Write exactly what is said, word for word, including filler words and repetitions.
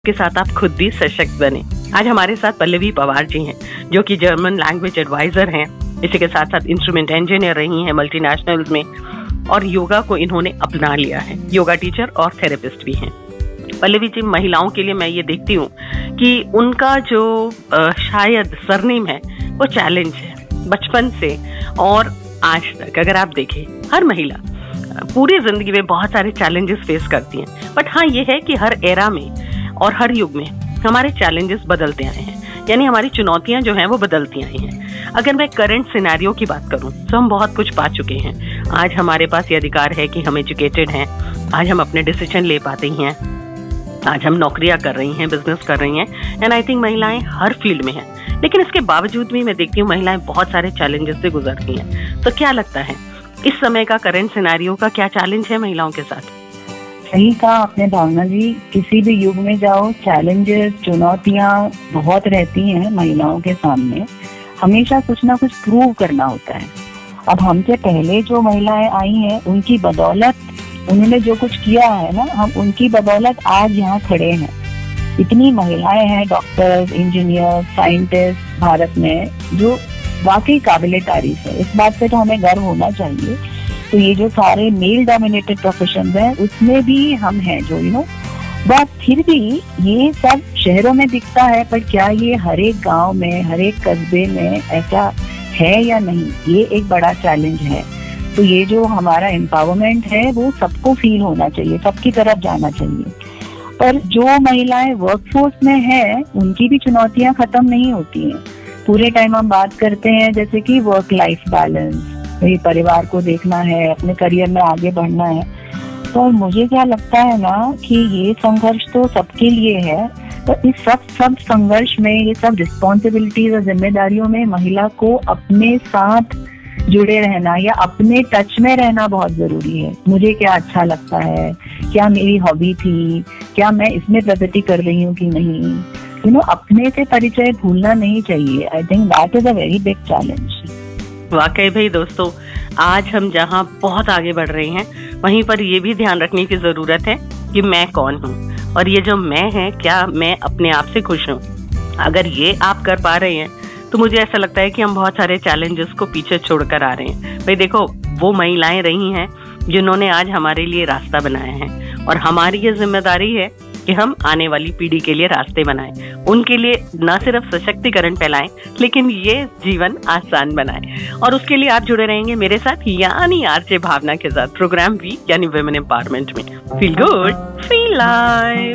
के साथ आप खुद भी सशक्त बने। आज हमारे साथ पल्लवी पवार जी हैं, जो कि जर्मन लैंग्वेज एडवाइजर हैं। इसी के साथ साथ इंस्ट्रूमेंट इंजीनियर रही हैं मल्टीनेशनल्स में, और योगा को इन्होंने अपना लिया है। योगा टीचर और थेरेपिस्ट भी हैं। पल्लवी जी, महिलाओं के लिए मैं ये देखती हूँ कि उनका जो आ, शायद सरनेम है वो चैलेंज है। बचपन से और आज तक अगर आप देखें, हर महिला पूरी जिंदगी में बहुत सारे चैलेंजेस फेस करती हैं। बट हाँ, ये है कि हर एरा में और हर युग में हमारे चैलेंजेस बदलते आए हैं, यानी हमारी चुनौतियां जो हैं वो बदलती आई हैं। अगर मैं करंट सिनेरियो की बात करूं तो हम बहुत कुछ पा चुके हैं। आज हमारे पास ये अधिकार है कि हम एजुकेटेड हैं, आज हम अपने डिसीजन ले पाते हैं, आज हम नौकरियां कर रही हैं, बिजनेस कर रही हैं, एंड आई थिंक महिलाएं हर फील्ड में हैं। लेकिन इसके बावजूद भी मैं देखती हूँ महिलाएं बहुत सारे चैलेंजेस से गुजरती हैं। तो क्या लगता है इस समय का करंट सिनेरियो का क्या चैलेंज है महिलाओं के साथ? सही कहा आपने भावना जी, किसी भी युग में जाओ चैलेंजेस, चुनौतियां बहुत रहती हैं महिलाओं के सामने। हमेशा कुछ ना कुछ प्रूव करना होता है। अब हमसे पहले जो महिलाएं आई हैं उनकी बदौलत, उन्होंने जो कुछ किया है ना, हम उनकी बदौलत आज यहाँ खड़े हैं। इतनी महिलाएं हैं, डॉक्टर्स, इंजीनियर, साइंटिस्ट भारत में, जो वाकई काबिले तारीफ है। इस बात पे तो हमें गर्व होना चाहिए। तो ये जो सारे मेल डोमिनेटेड प्रोफेशंस हैं उसमें भी हम हैं जो यू नो बट फिर भी ये सब शहरों में दिखता है, पर क्या ये हर एक गांव में, हर एक कस्बे में ऐसा है या नहीं, ये एक बड़ा चैलेंज है। तो ये जो हमारा एम्पावरमेंट है वो सबको फील होना चाहिए, सबकी तरफ जाना चाहिए। पर जो महिलाएं वर्कफोर्स में है उनकी भी चुनौतियां खत्म नहीं होती हैं। पूरे टाइम हम बात करते हैं जैसे कि वर्क लाइफ बैलेंस, ये परिवार को देखना है, अपने करियर में आगे बढ़ना है। तो मुझे क्या लगता है ना कि ये संघर्ष तो सबके लिए है। तो इस सब सब संघर्ष में, ये सब रिस्पॉन्सिबिलिटीज और जिम्मेदारियों में महिला को अपने साथ जुड़े रहना या अपने टच में रहना बहुत जरूरी है। मुझे क्या अच्छा लगता है, क्या मेरी हॉबी थी, क्या मैं इसमें प्रगति कर रही हूँ कि नहीं, यू नो अपने से परिचय भूलना नहीं चाहिए। I think that is a very big challenge. वाकई भाई दोस्तों, आज हम जहाँ बहुत आगे बढ़ रहे हैं वहीं पर ये भी ध्यान रखने की जरूरत है कि मैं कौन हूँ, और ये जो मैं है, क्या मैं अपने आप से खुश हूँ। अगर ये आप कर पा रहे हैं तो मुझे ऐसा लगता है कि हम बहुत सारे चैलेंजेस को पीछे छोड़कर आ रहे हैं। भाई देखो, वो महिलाएं रही हैं जिन्होंने आज हमारे लिए रास्ता बनाया है, और हमारी ये जिम्मेदारी है कि हम आने वाली पीढ़ी के लिए रास्ते बनाएं, उनके लिए न सिर्फ सशक्तिकरण फैलाएं, लेकिन ये जीवन आसान बनाएं। और उसके लिए आप जुड़े रहेंगे मेरे साथ, यानी आरजे भावना के साथ, प्रोग्राम वी यानी वुमेन एम्पावरमेंट में। Feel good, feel live.